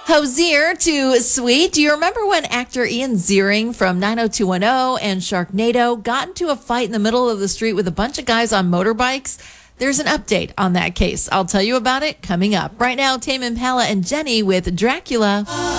Hosier to Sweet. Do you remember when actor Ian Ziering from 90210 and Sharknado got into a fight in the middle of the street with a bunch of guys on motorbikes? There's an update on that case. I'll tell you about it coming up. Right now, Tame Impala and Jenny with Dracula.